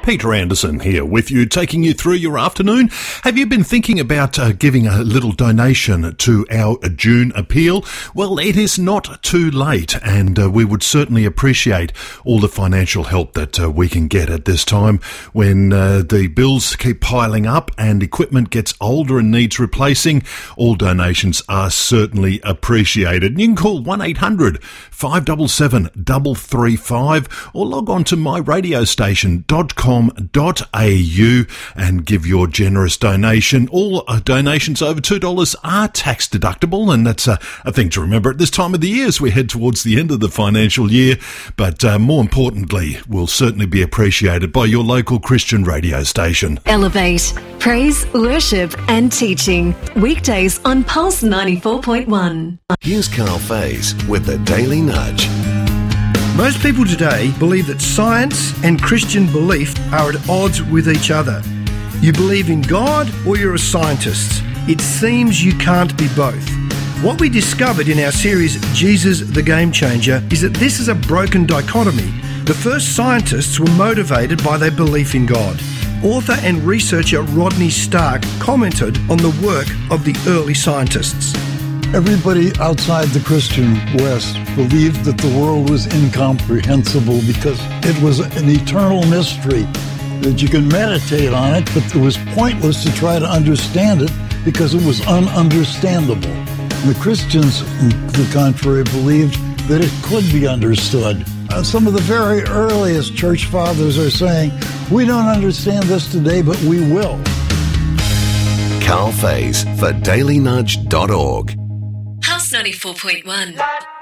Peter Anderson here with you, taking you through your afternoon. Have you been thinking about giving a little donation to our June appeal? Well, it is not too late, and we would certainly appreciate all the financial help that we can get at this time when the bills keep piling up and equipment gets older and needs replacing. All donations are certainly appreciated. And you can call 1-800-577-335 or log on to myradiostation.com.au and give your generous donation. All donations over $2 are tax deductible, and that's a thing to remember at this time of the year as we head towards the end of the financial year. But more importantly, will certainly be appreciated by your local Christian radio station. Elevate, praise, worship and teaching. Weekdays on Pulse 94.1. Here's Carl Faze with the Daily Nudge. Most people today believe that science and Christian belief are at odds with each other. You believe in God or you're a scientist. It seems you can't be both. What we discovered in our series, Jesus the Game Changer, is that this is a broken dichotomy. The first scientists were motivated by their belief in God. Author and researcher Rodney Stark commented on the work of the early scientists. Everybody outside the Christian West believed that the world was incomprehensible because it was an eternal mystery, that you can meditate on it, but it was pointless to try to understand it because it was ununderstandable. The Christians, on the contrary, believed that it could be understood. Some of the very earliest church fathers are saying, we don't understand this today, but we will. Carl Faze for dailynudge.org. Pulse 94.1.